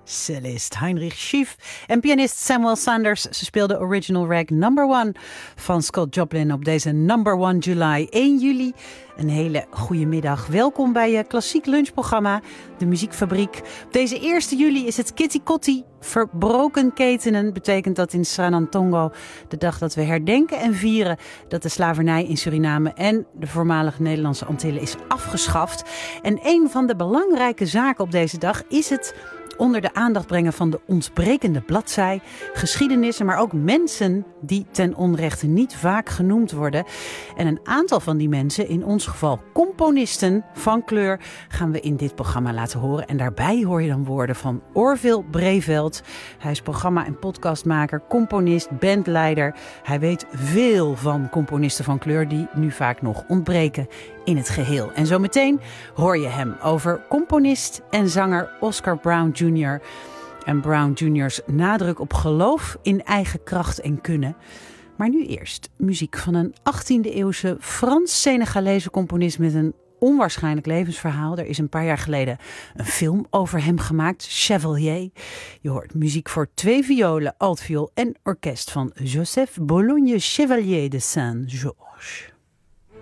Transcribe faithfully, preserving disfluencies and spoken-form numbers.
Cellist Heinrich Schief en pianist Samuel Sanders. Ze speelden Original Rag Number One van Scott Joplin op deze Number One July, één juli. Een hele goede middag. Welkom bij je klassiek lunchprogramma, De Muziekfabriek. Op deze eerste juli is het Kitty Kotti. Verbroken ketenen betekent dat in Sranantongo, de dag dat we herdenken en vieren dat de slavernij in Suriname en de voormalige Nederlandse Antillen is afgeschaft. En een van de belangrijke zaken op deze dag is het onder de aandacht brengen van de ontbrekende bladzij, geschiedenissen, maar ook mensen die ten onrechte niet vaak genoemd worden. En een aantal van die mensen, in ons geval componisten van kleur, gaan we in dit programma laten horen. En daarbij hoor je dan woorden van Orville Breveld. Hij is programma- en podcastmaker, componist, bandleider. Hij weet veel van componisten van kleur die nu vaak nog ontbreken in het geheel. En zometeen hoor je hem over componist en zanger Oscar Brown junior En Brown junior's nadruk op geloof in eigen kracht en kunnen. Maar nu eerst muziek van een achttiende eeuwse Frans-Senegalese componist met een onwaarschijnlijk levensverhaal. Er is een paar jaar geleden een film over hem gemaakt, Chevalier. Je hoort muziek voor twee violen, altviool en orkest van Joseph Bologne Chevalier de Saint-Georges.